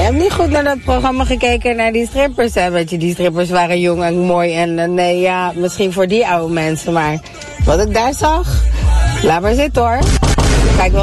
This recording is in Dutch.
hebt niet goed naar dat programma gekeken, naar die strippers, hè? Weet je, die strippers waren jong en mooi en nee, ja, misschien voor die oude mensen, maar wat ik daar zag, laat maar zitten hoor. Kijk wel.